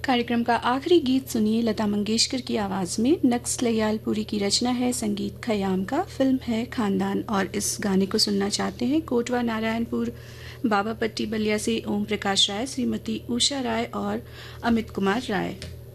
कार्यक्रम का आखिरी गीत सुनिए लता मंगेशकर की आवाज़ में। नक्स लयालपुरी की रचना है, संगीत खयाम का, फिल्म है खानदान। और इस गाने को सुनना चाहते हैं कोटवा नारायणपुर बाबापट्टी बलिया से ओम प्रकाश राय, श्रीमती उषा राय और अमित कुमार राय।